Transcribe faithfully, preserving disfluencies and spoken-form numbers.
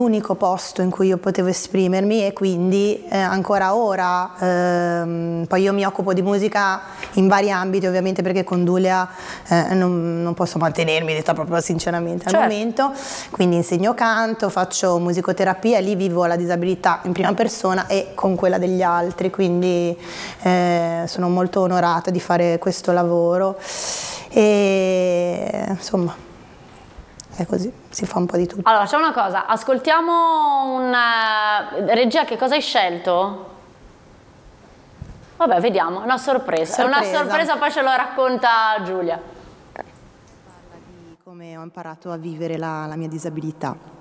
l'unico posto in cui io potevo esprimermi e quindi eh, ancora ora, ehm, poi io mi occupo di musica in vari ambiti ovviamente perché con Dulia eh, non, non posso mantenermi, detta proprio sinceramente al Certo. momento, quindi insegno canto, faccio musicoterapia, lì vivo la disabilità in prima persona e con quella degli altri, quindi eh, sono molto onorata di fare questo lavoro e insomma è così, si fa un po' di tutto. Allora, facciamo una cosa, ascoltiamo una... Regia, che cosa hai scelto? Vabbè, vediamo, una sorpresa. È una Sorpresa. sorpresa, poi ce lo racconta Giulia. Parla di come ho imparato a vivere la, la mia disabilità.